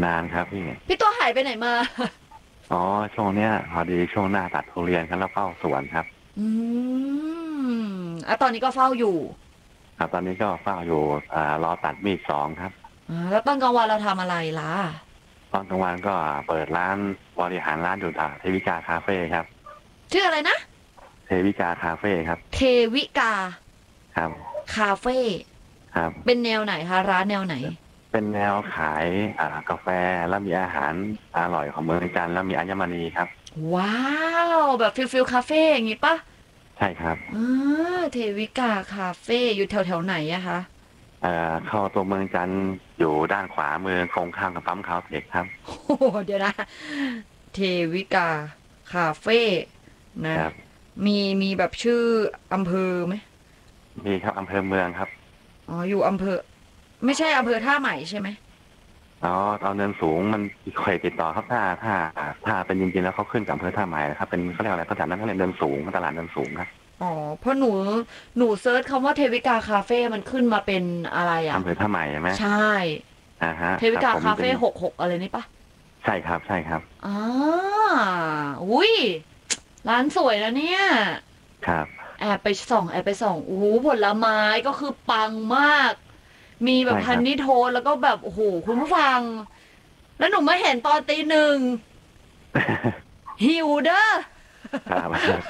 นานครับพี่พี่ตัวหายไปไหนมาอ๋อช่วงเนี้ยพอดีช่วงหน้าตัดทุเรียนครับแล้วเฝ้าสวนครับอืตอนนี้ก็เฝ้าอยู่ครับตอนนี้ก็เฝ้าอยู่รอตัดมีดสองครับแล้วตอนกลางวันเราทำอะไรล่ะตอนกลางวันก็เปิดร้านบริหารร้านอยู่เทวิกาคาเฟ่ครับชื่ออะไรนะเทวิกาคาเฟ่ครับเทวิกาครับคาเฟ่ครับเป็นแนวไหนคะร้านแนวไหนเป็นแนวขายกาแฟแล้วมีอาหารอร่อยของเมืองจันทร์แล้วมีอัญมณีครับว้าวแบบฟิลคาเฟ่อย่างงี้ปะใช่ครับเทวิกาคาเฟ่อยู่แถวแถวไหนอะคะเข้าตัวเมืองจันทร์อยู่ด้านขวามือตรงข้ามกับปั๊มคาวเทคครับโอ้โหเดี๋ยวนะเทวิกาคาเฟ่นะครับมีแบบชื่ออำเภอไหมมีครับอำเภอเมืองครับอ๋ออยู่อำเภอไม่ใช่อำเภอท่าใหม่ใช่ไหมอ๋อตอนเนินสูงมันเคยติดต่อครับถ้าเป็นจริงๆแล้วเขาขึ้นกับอำเภอท่าใหม่นะครับเป็นเขาเรียกอะไรภาษานั้นเขาเรียกเนินสูงตลาดเนินสูงครับอ๋อเพราะหนูเซิร์ชคำว่าเทวิกาคาเฟ่มันขึ้นมาเป็นอะไรอ่ะอำเภอท่าใหม่ใช่ไหมใช่ฮะเทครับวิกาผมเป็นคาเฟ่66อะไรนี่ปะใช่ครับใช่ครับอ่าอุ้ยร้านสวยนะเนี่ยครับแอบไปส่องโอ้โหผลไม้ก็คือปังมากมีแบบใช่ครับฮันนี่โทสแล้วก็แบบโอ้โหคุณผู้ฟังแล้วหนูมาเห็นตอนตี 1หิวเด้อครับ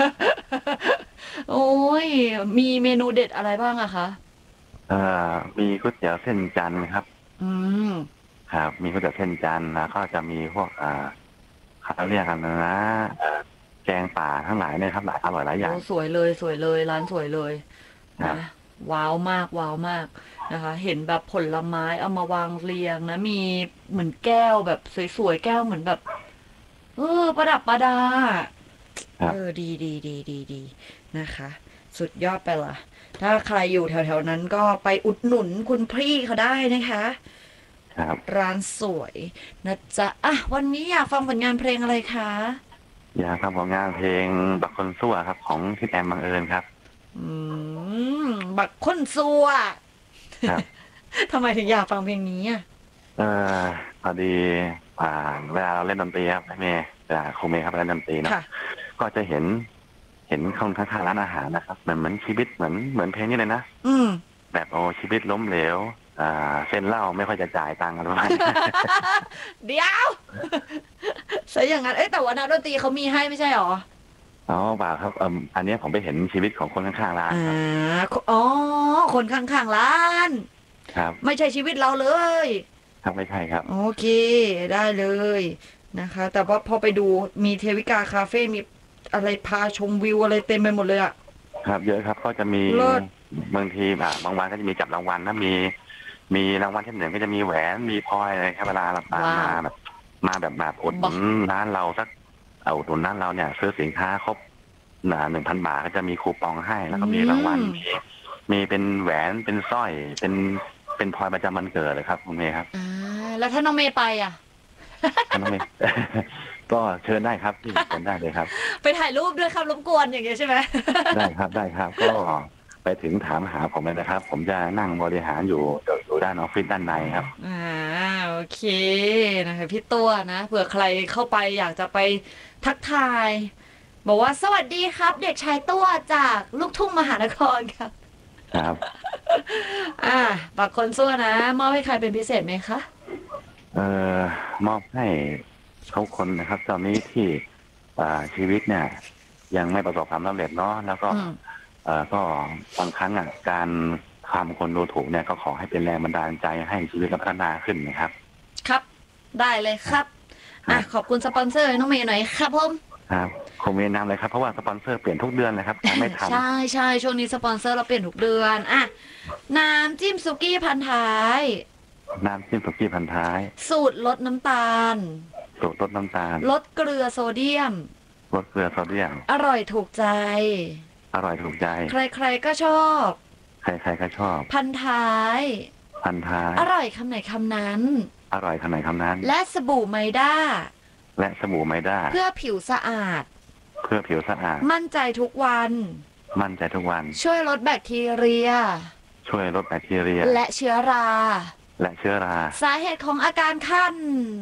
โอ้ยมีเมนูเด็ดอะไรบ้างอะคะเอ่มีก๋วยเตี๋ยวเส้นจันทร์ครับอืมครับมีก๋วยเตี๋ยวเส้นจันทร์แล้วก็จะมีพวกเขาเรียกกันนะแกงป่าทั้งหลายเนี่ยครับหลายอร่อยหลายอโอ้ย่างสวยเลยสวยเลยร้านสวยเลยนะครับว้าวมากว้าวมากนะคะเห็นแบบผลไม้เอามาวางเรียงนะมีเหมือนแก้วแบบสวยๆแก้วเหมือนแบบประดับประดาครับดีนะคะสุดยอดไปละถ้าใครอยู่แถวๆนั้นก็ไปอุดหนุนคุณพี่เขาได้นะคะครับร้านสวยนะจ๊ะอ่ะวันนี้อยากฟังผลงานเพลงอะไรคะอยากทำผลงานเพลงบักคนซั่วครับของทิดแอมบังเอิญครับอืมบักคนซัวครับทำไมถึงอยากฟังเพลงนี้อ่ะเออพอดีอ่าเวลาเราเล่นดนตรีครับเมย์เวลาครูเมย์ครับเล่นดนตรีเนาะค่ะก็จะเห็นคนข้างๆร้านอาหารนะครับเหมือนชีวิตเหมือนเพลงนี้เลยนะอืมแบบโอ้ชีวิตล้มเหลวเส้นเหล้าไม่ค่อยจะจ่ายตังค์อะไรประมาณนี้เดี๋ยวซะอย่างนั้นเอ้ยแต่ว่านักดนตรีเขามีให้ไม่ใช่หรออ๋อเปล่าครับอันเนี้ยผมไปเห็นชีวิตของคนข้างๆร้านอ่ครับอ๋อคนข้างๆร้านครับไม่ใช่ชีวิตเราเลยครับไม่ใช่ครับโอเคได้เลยนะคะแต่ว่าพอไปดูมีเทวิกาคาเฟ่มีอะไรพาชมวิวอะไรเต็มไปหมดเลยอะครับเยอะครับก็จะมีเลิศบางทีบางวันก็จะมีจับรางวัลนะมีรางวัลที่หนึ่งก็จะมีแหวนมีพลอยอะไรครับเวลาเราตามว้าวมาแบบอุดหนุบะนร้านเราสักอุดหนุนร้านเราเนี่ยซื้อสินค้าครบ1,000 บาทก็จะมีคูปองให้แล้วอืก็มีรางวัลมมีเป็นแหวนเป็นสร้อยเป็นพลอยประจำวันเกิดเลยครับคุณเมย์ครับอ่าแล้วถ้าน้องเมย์ไปอ่ะท่านน้องเมย์ก็เชิญได้ครับที่เชิญได้เลยครับไปถ่ายรูปด้วยครับรบกวนอย่างเงี้ยใช่ไหมได้ครับก็ไปถึงถามหาผมเลยนะครับผมจะนั่งบริหารอยู่ด้านออฟฟิศด้านในครับอ่าโอเคนะคะพี่ตัวนะเผื่อใครเข้าไปอยากจะไปทักทายบอกว่าสวัสดีครับเด็กชายตัวจากลูกทุ่งมหานครครับครับอ่าฝากคนซั่วนะมอบให้ใครเป็นพิเศษไหมคะเอ่อมอบให้เขาคนนะครับตอนนี้ที่ชีวิตเนี่ยยังไม่ประสบความสำเร็จเนาะแล้วก็อืมก็บางครั้งการทำคนดูถูกเนี่ยก็ขอให้เป็นแรงบันดาลใจให้ชีวิตเราพัฒนาขึ้นนะครับครับได้เลยครับขอบคุณสปอนเซอร์น้องเมย์หน่อยครับผมครับคงมีแนะนำเลยครับเพราะว่าสปอนเซอร์เปลี่ยนทุกเดือนเลยครับยังไม่ทันใช่ช่วงนี้สปอนเซอร์เราเปลี่ยนทุกเดือนน้ำจิ้มสุกี้พันท้ายน้ำจิ้มสุกี้พันท้ายสูตรลดน้ำตาลสูตรลดน้ำตาลลดเกลือโซเดียมลดเกลือโซเดียมอร่อยถูกใจอร่อยถูกใจใครๆก็ชอบใครๆก็ชอบพันท้ายพันท้ายอร่อยคำไหนคำนั้นอร่อยขนาดคำนั้นและสบู่ไมด้าและสบู่ไมด้าเพื่อผิวสะอาดเพื่อผิวสะอาดมั่นใจทุกวันมั่นใจทุกวันช่วยลดแบคทีเรียช่วยลดแบคทีเรียและเชื้อราและเชื้อราสาเหตุของอาการคัน